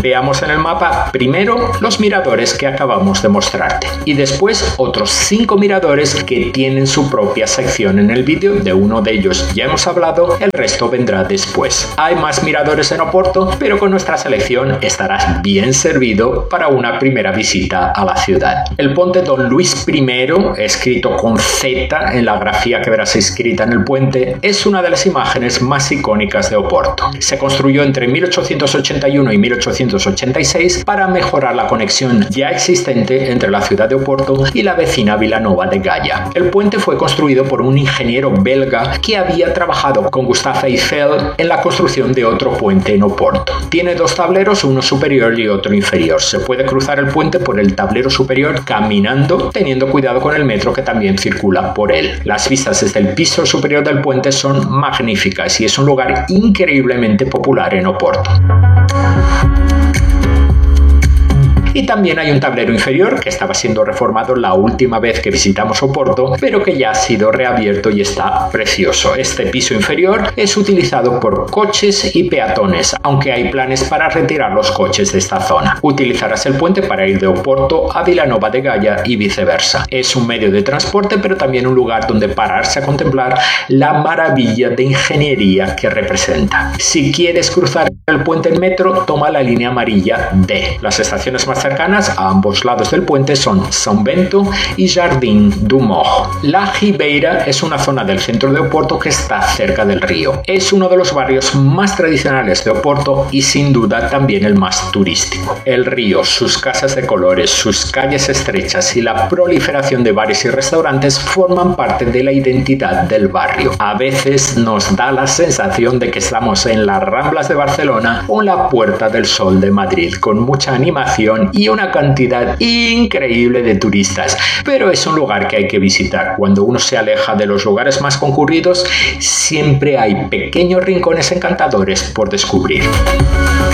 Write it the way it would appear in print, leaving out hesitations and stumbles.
Veamos en el mapa primero los miradores que acabamos de mostrarte y después otros 5 miradores que tienen su propia sección en el vídeo. De uno de ellos ya hemos hablado, el resto vendrá después. Hay más miradores en Oporto, pero con nuestra selección estarás bien servido para una primera visita a la ciudad. El Ponte Don Luis I, escrito con Z en la grafía que verás escrita en el puente, es una de las imágenes más icónicas de Oporto. Se construyó entre 1881 y 1886 para mejorar la conexión ya existente entre la ciudad de Oporto y la vecina Vilanova de Gaia. El puente fue construido por un ingeniero belga que había trabajado con Gustave Eiffel en la construcción de otro puente en Oporto. Tiene 2 tableros, uno superior y otro inferior. Se puede cruzar el puente por el tablero superior caminando, teniendo cuidado con el metro que también circula por él. Las vistas desde el piso superior del puente son magníficas y es un lugar increíblemente popular en Oporto. Y también hay un tablero inferior que estaba siendo reformado la última vez que visitamos Oporto, pero que ya ha sido reabierto y está precioso. Este piso inferior es utilizado por coches y peatones, aunque hay planes para retirar los coches de esta zona. Utilizarás el puente para ir de Oporto a Vilanova de Gaia y viceversa. Es un medio de transporte, pero también un lugar donde pararse a contemplar la maravilla de ingeniería que representa. Si quieres cruzar el puente en metro, toma la línea amarilla D. Las estaciones más cercanas a ambos lados del puente son São Bento y Jardim do Morro. La Ribeira es una zona del centro de Oporto que está cerca del río. Es uno de los barrios más tradicionales de Oporto y sin duda también el más turístico. El río, sus casas de colores, sus calles estrechas y la proliferación de bares y restaurantes forman parte de la identidad del barrio. A veces nos da la sensación de que estamos en las Ramblas de Barcelona o en la Puerta del Sol de Madrid, con mucha animación y una cantidad increíble de turistas, pero es un lugar que hay que visitar. Cuando uno se aleja de los lugares más concurridos, siempre hay pequeños rincones encantadores por descubrir.